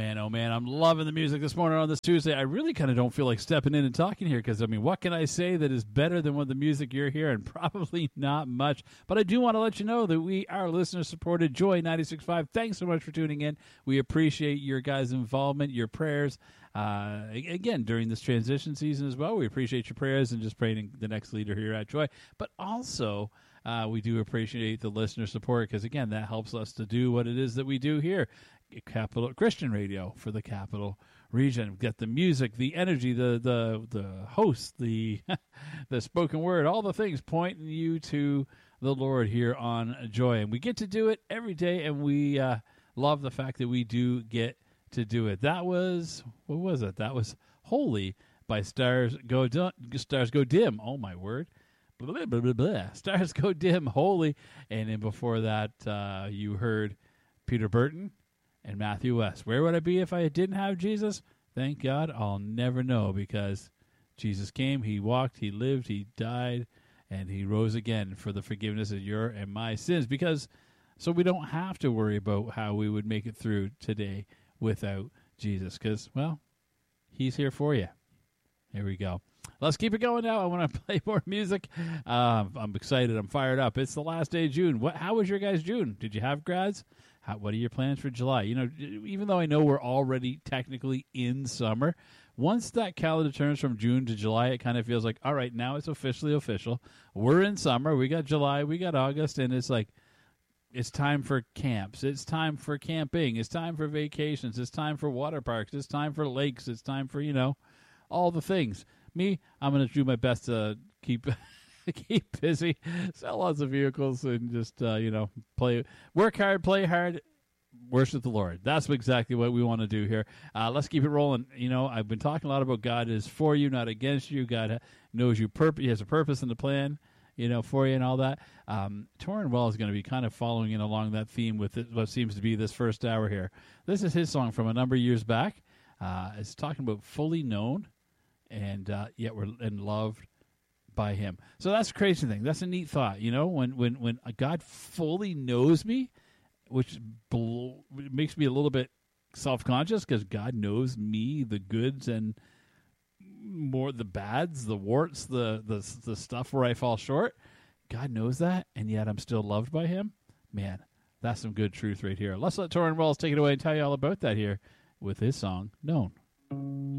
Man, oh man, I'm loving the music this morning on this Tuesday. I really kind of don't feel like stepping in and talking here because, I mean, what can I say that is better than what the music you're hearing? Probably not much. But I do want to let you know that we are listener-supported Joy 96.5. Thanks so much for tuning in. We appreciate your guys' involvement, your prayers. Again, during this transition season as well, we appreciate your prayers and just praying the next leader here at Joy. But also, we do appreciate the listener support because, again, that helps us to do what it is that we do here. Capital Christian Radio for the Capital Region. Get the music, the energy, the host, the the spoken word, all the things pointing you to the Lord here on Joy. And we get to do it every day, and we love the fact that we do get to do it. That was, what was it? That was Holy by Stars Go Dim. Oh, my word. Blah, blah, blah, blah. Stars Go Dim, Holy. And then before that, you heard Peter Burton and Matthew West. Where would I be if I didn't have Jesus? Thank God I'll never know, because Jesus came, he walked, he lived, he died, and he rose again for the forgiveness of your and my sins. Because so we don't have to worry about how we would make it through today without Jesus. Because, well, he's here for you. Here we go. Let's keep it going now. I want to play more music. I'm excited. I'm fired up. It's the last day of June. How was your guys' June? Did you have grads? What are your plans for July? You know, even though I know we're already technically in summer, once that calendar turns from June to July, it kind of feels like, all right, now it's officially official. We're in summer. We got July. We got August. And it's like, it's time for camps. It's time for camping. It's time for vacations. It's time for water parks. It's time for lakes. It's time for, you know, all the things. Me, I'm going to do my best to keep busy, sell lots of vehicles, and just, work hard, play hard, worship the Lord. That's exactly what we want to do here. Let's keep it rolling. You know, I've been talking a lot about God is for you, not against you. God knows you. He has a purpose and a plan, you know, for you and all that. Torrin Wells is going to be kind of following in along that theme with what seems to be this first hour here. This is his song from a number of years back. It's talking about fully known, and yet we're loved by him. So that's a crazy thing. That's a neat thought. You know, when God fully knows me, which makes me a little bit self-conscious because God knows me, the goods and more the bads, the warts, the stuff where I fall short. God knows that, and yet I'm still loved by him. Man, that's some good truth right here. Let's let Torrin Wells take it away and tell you all about that here with his song, Known.